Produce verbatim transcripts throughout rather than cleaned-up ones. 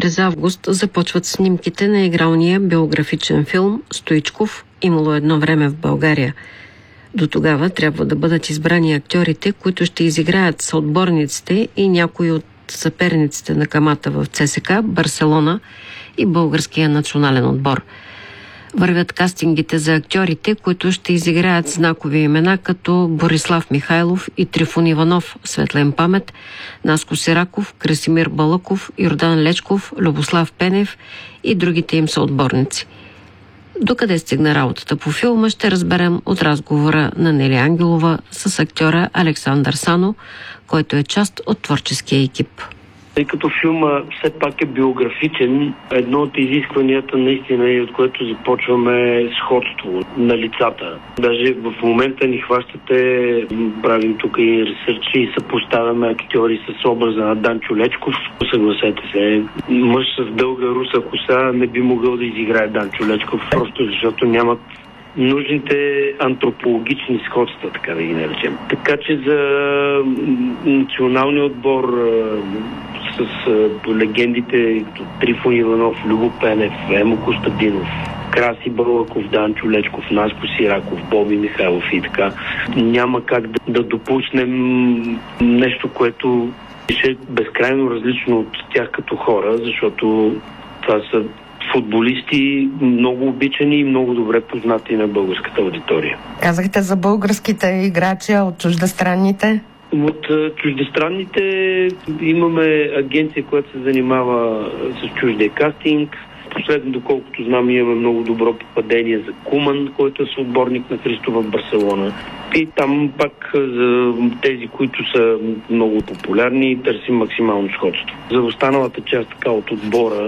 през август започват снимките на игралния биографичен филм «Стоичков. Имало едно време в България». До тогава трябва да бъдат избрани актьорите, които ще изиграят съотборниците и някои от съперниците на Камата в ЦСКА, Барселона и българския национален отбор. Вървят кастингите за актьорите, които ще изиграят знакови имена като Борислав Михайлов и Трифон Иванов, светла им памет, Наско Сираков, Красимир Балъков, Йордан Лечков, Любослав Пенев и другите им съотборници. Докъде стигна работата по филма, ще разберем от разговора на Нели Ангелова с актьора Александър Сано, който е част от творческия екип. Тъй като филма все пак е биографичен, едно от изискванията наистина и от което започваме е сходство на лицата. Даже в момента ни хващате, правим тук и ресърчи и съпоставяме актьори с образа на Данчо Лечков. Съгласете се, мъж с дълга руса коса не би могъл да изиграе Данчо Лечков, просто защото нямат нужните антропологични сходства, така да ги наречем. Така че за националния отбор с легендите Трифон Иванов, Любо Пенев, Емо Костадинов, Краси Балъков, Данчо Лечков, Наско Сираков, Боби Михайлов и така, няма как да, да допуснем нещо, което е безкрайно различно от тях като хора, защото това са футболисти, много обичани и много добре познати на българската аудитория. Казахте за българските играчи, от чуждестранните? От чуждестранните имаме агенция, която се занимава с чуждия кастинг. Последно, доколкото знам, имаме много добро попадение за Куман, който е съотборник на Христо в Барселона. И там пак за тези, които са много популярни, търсим максимално сходство. За останалата част така от отбора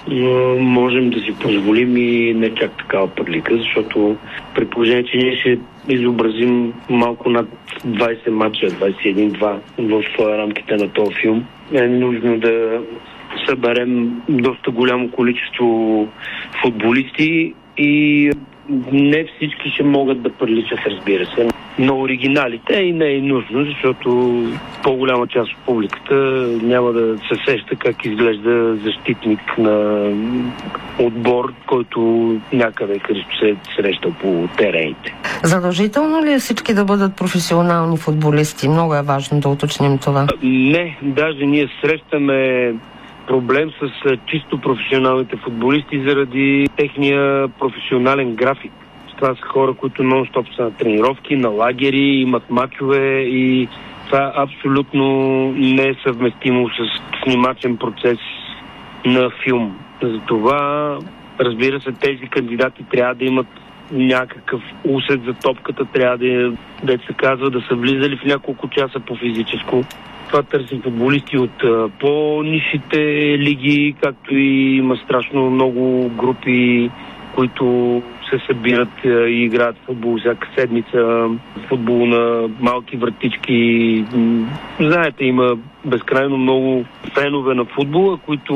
можем да си позволим и не чак такава пърлика, защото при положение, че ние ще изобразим малко над двайсет мача, двайсет и един два в рамките на този филм, е нужно да съберем доста голямо количество футболисти и не всички ще могат да приличат, разбира се, на оригиналите и не е нужно, защото по-голяма част от публиката няма да се сеща как изглежда защитник на отбор, който някъде където се е срещал по терените. Задължително ли е всички да бъдат професионални футболисти? Много е важно да уточним това. Не, даже ние срещаме проблем с чисто професионалните футболисти заради техния професионален график. Това са хора, които нон-стоп са на тренировки, на лагери, имат мачове и това абсолютно не е съвместимо с снимачен процес на филм. Затова, разбира се, тези кандидати трябва да имат някакъв усет за топката, трябва да, да се казва, да са влизали в няколко часа по физическо. Това търсим футболисти от а, по-нишите лиги, както и има страшно много групи, които се събират и играят футбол всяка седмица, футбол на малки вратички. Знаете, има безкрайно много фенове на футбола, които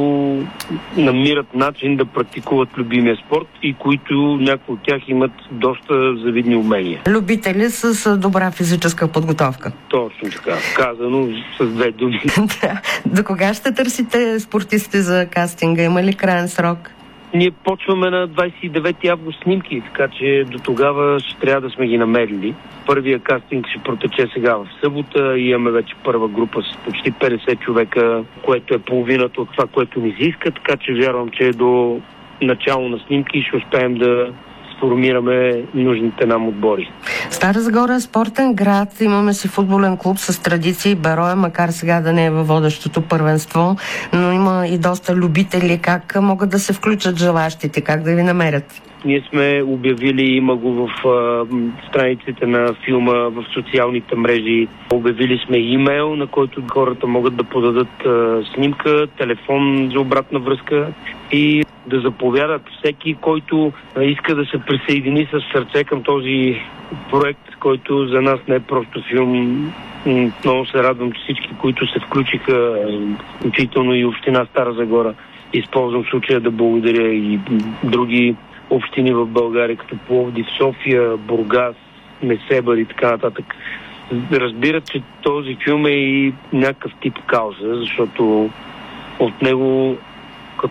намират начин да практикуват любимия спорт и които някои от тях имат доста завидни умения. Любители с добра физическа подготовка. Точно така, казано с две думи. До кога ще търсите спортисти за кастинга? Има ли крайен срок? Ние почваме на двайсет и девети август снимки, така че до тогава ще трябва да сме ги намерили. Първия кастинг ще протече сега в събота и имаме вече първа група с почти петдесет човека, което е половината от това, което ни изиска, така че вярвам, че до начало на снимки ще успеем да формираме нужните нам отбори. Стара Загора е спортен град, имаме си футболен клуб с традиции, Берое, макар сега да не е във водещото първенство, но има и доста любители. Как могат да се включат желащите, как да ви намерят? Ние сме обявили, има го в а, страниците на филма, в социалните мрежи. Обявили сме имейл, на който хората могат да подадат а, снимка, телефон за обратна връзка и да заповядат всеки, който а, иска да се присъедини с сърце към този проект, който за нас не е просто филм. Много се радвам, че всички, които се включиха, включително и община Стара Загора. Използвам случая да благодаря и други общини в България, като Пловдив, София, Бургас, Несебър и така нататък. Разбират, че този филм е и някакъв тип кауза, защото от него